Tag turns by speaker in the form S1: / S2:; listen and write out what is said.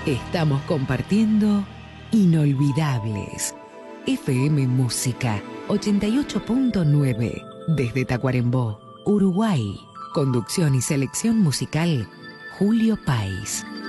S1: Estamos compartiendo Inolvidables. FM Música 88.9 desde Tacuarembó, Uruguay. Conducción y selección musical Julio Páez.